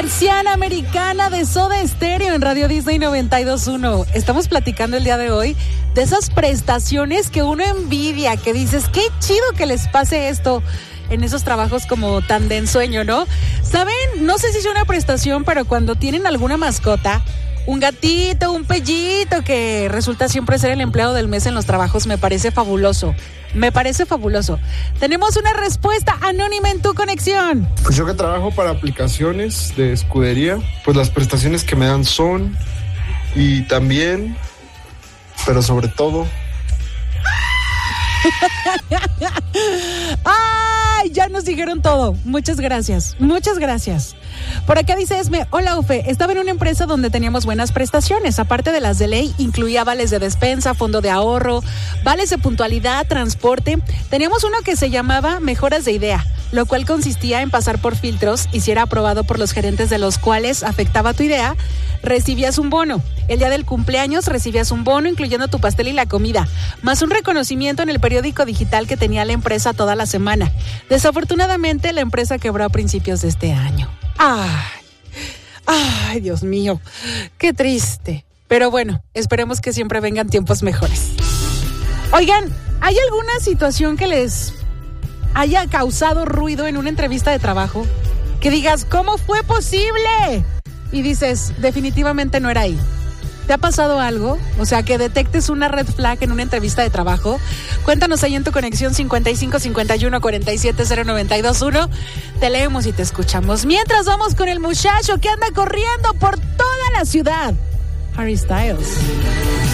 Persiana Americana de Soda Stereo en Radio Disney 92.1. Estamos platicando el día de hoy de esas prestaciones que uno envidia, que dices, qué chido que les pase esto en esos trabajos como tan de ensueño, ¿no? ¿Saben? No sé si es una prestación, pero cuando tienen alguna mascota, un gatito, un pellito que resulta siempre ser el empleado del mes en los trabajos, me parece fabuloso. Me parece fabuloso. Tenemos una respuesta anónima en tu conexión. Pues yo que trabajo para aplicaciones de escudería, pues las prestaciones que me dan son, y también, pero sobre todo... ¡Ay! Ya nos dijeron todo. Muchas gracias. Muchas gracias. Por acá dice Esme, hola Ufe, estaba en una empresa donde teníamos buenas prestaciones, aparte de las de ley, incluía vales de despensa, fondo de ahorro, vales de puntualidad, transporte. Teníamos uno que se llamaba mejoras de idea, lo cual consistía en pasar por filtros y si era aprobado por los gerentes de los cuales afectaba tu idea, recibías un bono. El día del cumpleaños recibías un bono incluyendo tu pastel y la comida, más un reconocimiento en el periódico digital que tenía la empresa toda la semana. Desafortunadamente, la empresa quebró a principios de este año. Ay, Dios mío, qué triste. Pero bueno, esperemos que siempre vengan tiempos mejores. Oigan, ¿hay alguna situación que les haya causado ruido en una entrevista de trabajo? Que digas, ¿cómo fue posible? Y dices, definitivamente no era ahí. ¿Te ha pasado algo? O sea, que detectes una red flag en una entrevista de trabajo. Cuéntanos ahí en tu conexión 55 51 47 0921. Te leemos y te escuchamos. Mientras vamos con el muchacho que anda corriendo por toda la ciudad, Harry Styles.